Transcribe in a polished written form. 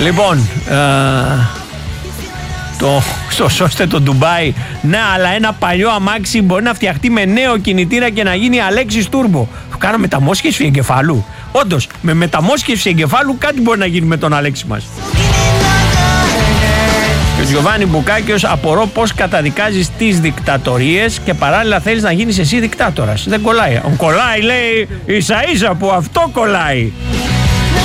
Λοιπόν, σώστε το Ντουμπάι. Ναι, αλλά ένα παλιό αμάξι μπορεί να φτιαχτεί με νέο κινητήρα και να γίνει Αλέξης Τούρμπο. Κάνω μεταμόσχευση εγκεφάλου. Όντως, με μεταμόσχευση εγκεφάλου κάτι μπορεί να γίνει με τον Αλέξη μας. Και ο Γιωβάνι Μπουκάκιος, απορώ πως καταδικάζεις τις δικτατορίες και παράλληλα θέλεις να γίνεις εσύ δικτάτορας. Δεν κολλάει. Κολλάει, λέει, ίσα ίσα που αυτό κολλάει.